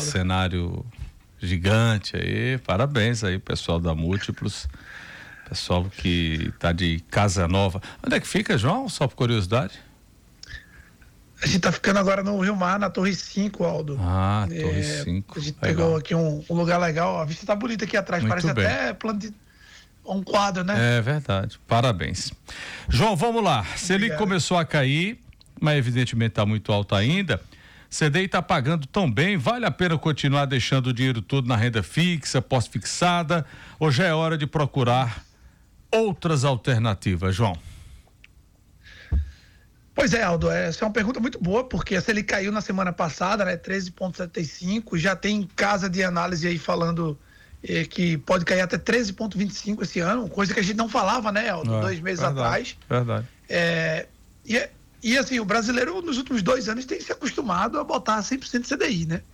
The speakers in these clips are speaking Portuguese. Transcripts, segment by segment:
Aldo. cenário gigante aí, parabéns aí, pessoal da Múltiplos, pessoal que tá de Casa Nova. Onde é que fica, João? Só por curiosidade. A gente tá ficando agora no Rio Mar, na Torre 5, Aldo. Torre 5. A gente legal. pegou aqui um lugar legal, a vista tá bonita aqui atrás, Muito parece bem. até plano de um quadro, né? É verdade, parabéns. João, vamos lá, Selic começou a cair, mas evidentemente está muito alto ainda. CDI está pagando tão bem, vale a pena continuar deixando o dinheiro todo na renda fixa, pós-fixada, ou já é hora de procurar outras alternativas, João? Pois é, Aldo, essa é uma pergunta muito boa, porque a Selic caiu na semana passada, né, 13,75, já tem casa de análise aí falando que pode cair até 13,25 esse ano, coisa que a gente não falava, né, Aldo, 2 meses atrás. Verdade. E assim, o brasileiro nos últimos 2 anos tem se acostumado a botar 100% de CDI, né?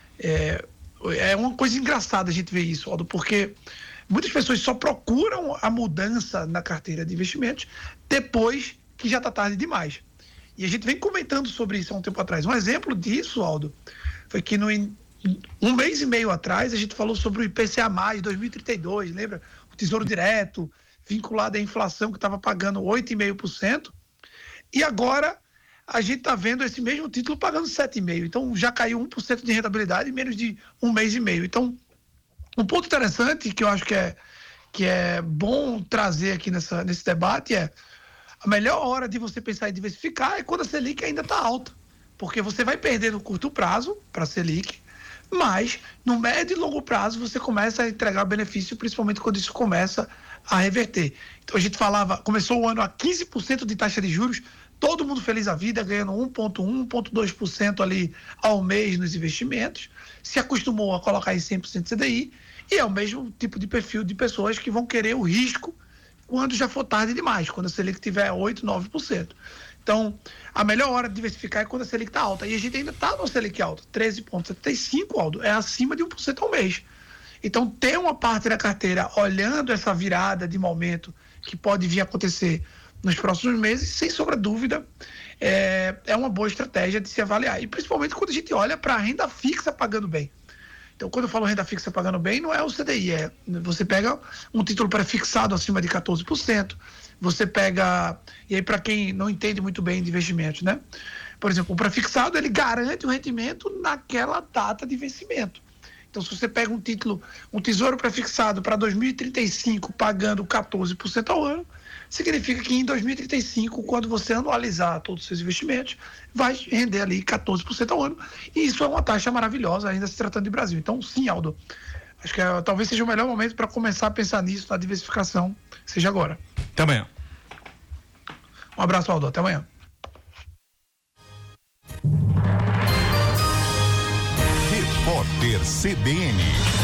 É uma coisa engraçada a gente ver isso, Aldo, porque muitas pessoas só procuram a mudança na carteira de investimentos depois que já está tarde demais. E a gente vem comentando sobre isso há um tempo atrás. Um exemplo disso, Aldo, foi que um mês e meio atrás a gente falou sobre o IPCA+, 2032, lembra? O Tesouro Direto, vinculado à inflação que estava pagando 8,5%. E agora a gente está vendo esse mesmo título pagando 7,5%. Então já caiu 1% de rentabilidade em menos de um mês e meio. Então, um ponto interessante que eu acho que é bom trazer aqui nesse debate é a melhor hora de você pensar em diversificar é quando a Selic ainda está alta. Porque você vai perder no curto prazo para a Selic, mas no médio e longo prazo você começa a entregar benefício, principalmente quando isso começa a reverter. Então a gente começou o ano a 15% de taxa de juros, todo mundo feliz a vida, ganhando 1,1%, 1,2% ali ao mês nos investimentos, se acostumou a colocar em 100% de CDI, e é o mesmo tipo de perfil de pessoas que vão querer o risco quando já for tarde demais, quando a Selic tiver 8%, 9%. Então, a melhor hora de diversificar é quando a Selic está alta. E a gente ainda está no Selic alta. 13,75, Aldo, é acima de 1% ao mês. Então, ter uma parte da carteira olhando essa virada de momento que pode vir a acontecer nos próximos meses, sem sombra de dúvida, é uma boa estratégia de se avaliar. E principalmente quando a gente olha para a renda fixa pagando bem. Então, quando eu falo renda fixa pagando bem, não é o CDI, você pega um título pré-fixado acima de 14%, você pega, e aí para quem não entende muito bem de investimentos, né? Por exemplo, o pré-fixado, ele garante o rendimento naquela data de vencimento. Então, se você pega um tesouro pré-fixado para 2035 pagando 14% ao ano, significa que em 2035, quando você anualizar todos os seus investimentos, vai render ali 14% ao ano. E isso é uma taxa maravilhosa, ainda se tratando de Brasil. Então, sim, Aldo, acho que talvez seja o melhor momento para começar a pensar nisso, na diversificação, seja agora. Até amanhã. Um abraço, Aldo. Até amanhã. Repórter CBN.